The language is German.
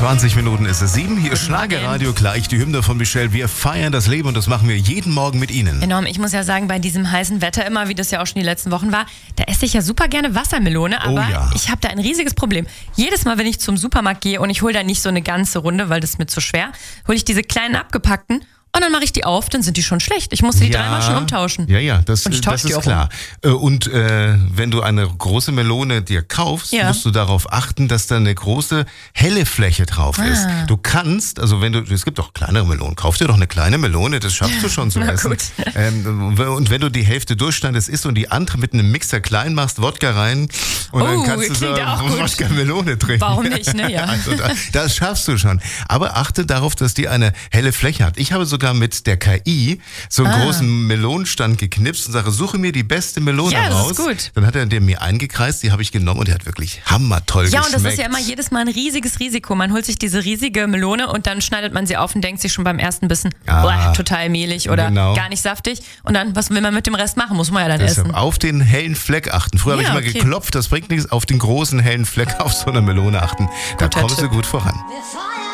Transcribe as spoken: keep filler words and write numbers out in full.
zwanzig Minuten ist es sieben. Hier ist Schlagerradio, gleich die Hymne von Michelle. Wir feiern das Leben und das machen wir jeden Morgen mit Ihnen. Enorm. Ich muss ja sagen, bei diesem heißen Wetter immer, wie das ja auch schon die letzten Wochen war, da esse ich ja super gerne Wassermelone, aber oh ja. ich habe da ein riesiges Problem. Jedes Mal, wenn ich zum Supermarkt gehe und ich hole da nicht so eine ganze Runde, weil das ist mir zu schwer, hole ich diese kleinen abgepackten und dann mache ich die auf, dann sind die schon schlecht. Ich muss die ja, dreimal schon umtauschen. Ja, ja, das, und ich das die ist auch klar. Um. Und äh, wenn du eine große Melone dir kaufst, ja. musst du darauf achten, dass da eine große helle Fläche drauf ist. Ah. Du kannst, also wenn du, es gibt auch kleinere Melonen, kauf dir doch eine kleine Melone, das schaffst du schon zu Na essen. gut. Ähm, und wenn du die Hälfte durchschneidest isst und die andere mit einem Mixer klein machst, Wodka rein und oh, dann kannst du so Wodka-Melone trinken. Warum nicht, ne? Ja. Also da, das schaffst du schon. Aber achte darauf, dass die eine helle Fläche hat. Ich habe sogar mit der K I so einen ah. großen Melonenstand geknipst und sage, suche mir die beste Melone ja, raus. Das ist gut. Dann hat er der mir eingekreist, die habe ich genommen und die hat wirklich hammertoll ja, geschmeckt. Ja, und das ist ja immer jedes Mal ein riesiges Risiko. Man holt sich diese riesige Melone und dann schneidet man sie auf und denkt sich schon beim ersten Bissen, ah, boah, total mehlig oder genau. gar nicht saftig. Und dann, was will man mit dem Rest machen? Muss man ja dann Deshalb essen. Auf den hellen Fleck achten. Früher ja, habe ich immer okay. geklopft, das bringt nichts. Auf den großen hellen Fleck auf so einer Melone achten. Da Guter kommst Tipp. du gut voran.